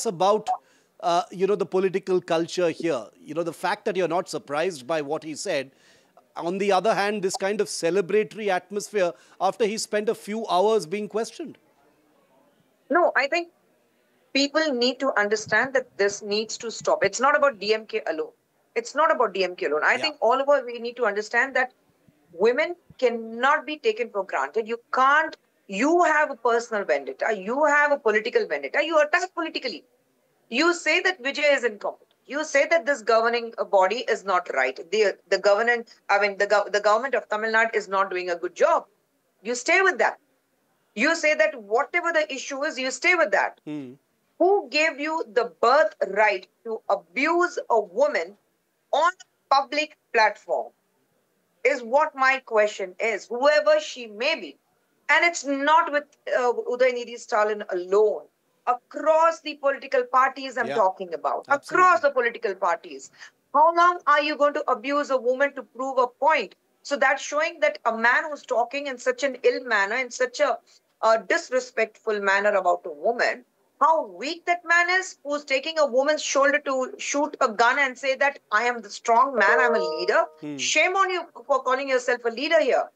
about, the political culture here? The fact that you're not surprised by what he said. On the other hand, this kind of celebratory atmosphere after he spent a few hours being questioned. No, I think people need to understand that this needs to stop. It's not about DMK alone. It's not about DMK alone. I think all of us, we need to understand that women cannot be taken for granted. You can't, you have a personal vendetta, you have a political vendetta, you attack politically. You say that Vijay is incompetent. You say that this governing body is not right. The government of Tamil Nadu is not doing a good job. You stay with that. You say that whatever the issue is, you stay with that. Who gave you the birthright to abuse a woman on a public platform is what my question is, whoever she may be. And it's not with Udayanidhi Stalin alone. Across the political parties I'm talking about. Absolutely. Across the political parties. How long are you going to abuse a woman to prove a point? So that's showing that a man who's talking in such an ill manner, in such a disrespectful manner about a woman, how weak that man is, who's taking a woman's shoulder to shoot a gun and say that I am the strong man, I'm a leader. Shame on you for calling yourself a leader here.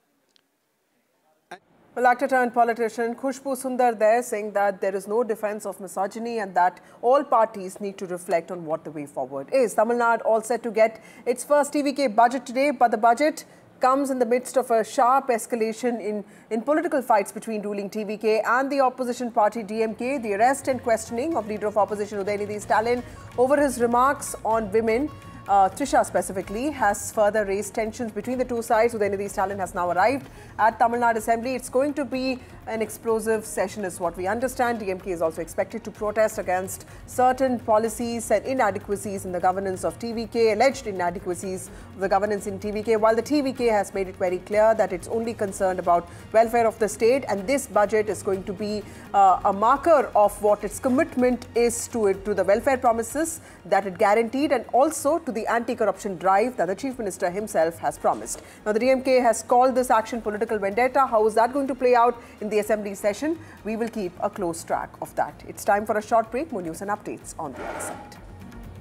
Well, actor turned politician Khushbu Sundar there saying that there is no defense of misogyny and that all parties need to reflect on what the way forward is. Tamil Nadu all set to get its first TVK budget today, but the budget comes in the midst of a sharp escalation in political fights between ruling TVK and the opposition party DMK. The arrest and questioning of leader of opposition Udayanidhi Stalin over his remarks on women, Trisha specifically, has further raised tensions between the two sides. Udayanidhi Stalin has now arrived at Tamil Nadu Assembly. It's going to be an explosive session is what we understand. DMK is also expected to protest against certain policies and inadequacies in the governance of TVK, alleged inadequacies of the governance in TVK, while the TVK has made it very clear that it's only concerned about welfare of the state, and this budget is going to be a marker of what its commitment is to the welfare promises that it guaranteed, and also to the anti-corruption drive that the Chief Minister himself has promised. Now, the DMK has called this action political vendetta. How is that going to play out in the Assembly session? We will keep a close track of that. It's time for a short break. More news and updates on the other side.